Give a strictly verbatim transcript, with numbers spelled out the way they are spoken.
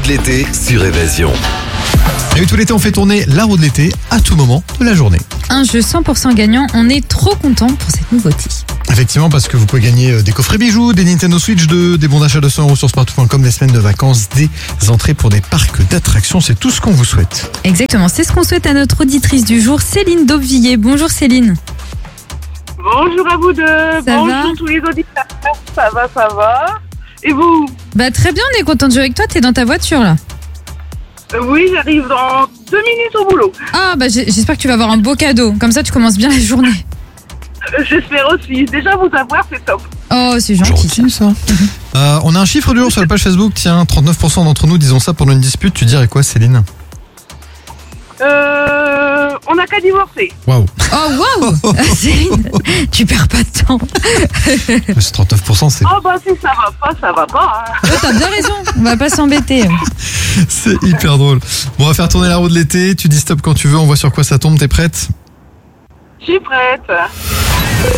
de l'été sur Évasion. Et oui, tout l'été, on fait tourner la roue de l'été à tout moment de la journée. Un jeu cent pour cent gagnant, on est trop content pour cette nouveauté. Effectivement, parce que vous pouvez gagner des coffrets bijoux, des Nintendo Switch deux, des bons d'achat de cent euros sur spartou point com, des semaines de vacances, des entrées pour des parcs d'attractions. C'est tout ce qu'on vous souhaite. Exactement, c'est ce qu'on souhaite à notre auditrice du jour, Céline d'Auvilliers. Bonjour Céline. Bonjour à vous deux, Ça bonjour va tous les auditeurs, ça va, ça va. Et vous? Bah très bien, on est content de jouer avec toi, t'es dans ta voiture là. Euh, Oui, j'arrive dans deux minutes au boulot. Ah bah j'ai- j'espère que tu vas avoir un beau cadeau, comme ça tu commences bien la journée. Euh, J'espère aussi, déjà vous avoir, c'est top. Oh c'est gentil. ça. Gentil, ça. Euh, on a un chiffre du jour sur la page Facebook. Tiens, trente-neuf pour cent d'entre nous disons ça pendant une dispute. Tu dirais quoi, Céline? Euh, on n'a qu'à divorcer. Waouh. Oh waouh. Céline, tu perds pas de temps. Ce trente-neuf pour cent, c'est, Oh bah si ça va pas, ça va pas. Hein. Oh, t'as bien raison, on va pas s'embêter. c'est hyper drôle. Bon, on va faire tourner la roue de l'été. Tu dis stop quand tu veux. On voit sur quoi ça tombe. T'es prête? Je suis prête.